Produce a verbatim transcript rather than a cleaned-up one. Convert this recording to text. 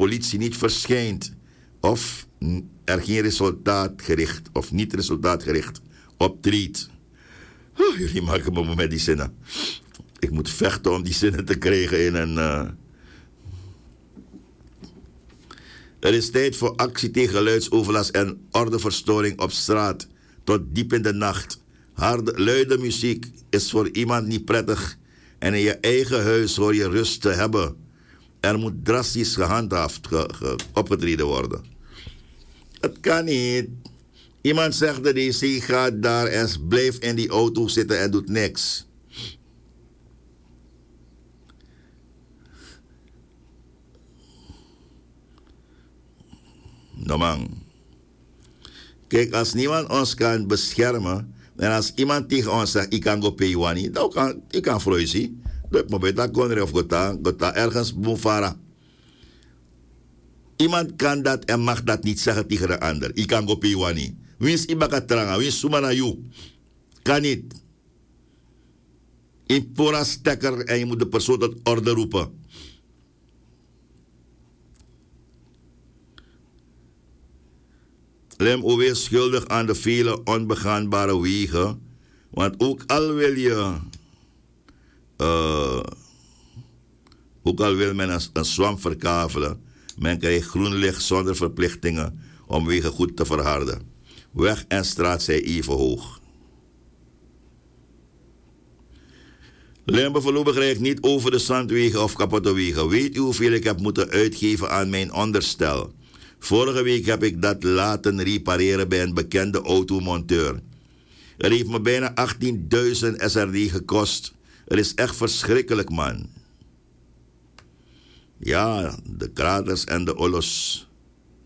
politie niet verschijnt of er geen resultaatgericht of niet resultaatgericht optreedt. Oh, jullie maken me met die zinnen. Ik moet vechten om die zinnen te krijgen in een... Uh... Er is tijd voor actie tegen geluidsoverlast en ordeverstoring op straat tot diep in de nacht. Harde, luide muziek is voor iemand niet prettig en in je eigen huis hoor je rust te hebben. Er moet drastisch gehandhaafd, ge, ge, opgetreden worden. Het kan niet. Iemand zegt de D C gaat daar en blijft in die auto zitten en doet niks. Nou man. Kijk, als niemand ons kan beschermen en als iemand tegen ons zegt, ik kan go pay dan kan ik kan vrezen. Dat moet je kon of gota, gota ergens boevara. Iemand kan dat en mag dat niet zeggen tegen de ander. Ik kan go pay Wie is ibaka tranga, wie is sumana you? Kan niet. In pora stekker en je moet de persoon tot orde roepen. Lem ook schuldig aan de vele onbegaanbare wegen. Want ook al wil je... Uh, ook al wil men een, een swamp verkavelen... men krijgt groen licht zonder verplichtingen om wegen goed te verharden. Weg en straat zijn even hoog. Limbe voorlopig rijdt niet over de zandwegen of kapotte wegen. Weet u hoeveel ik heb moeten uitgeven aan mijn onderstel? Vorige week heb ik dat laten repareren bij een bekende automonteur. Het heeft me bijna achttienduizend S R D gekost. Het is echt verschrikkelijk, man. Ja, de kraters en de ollos.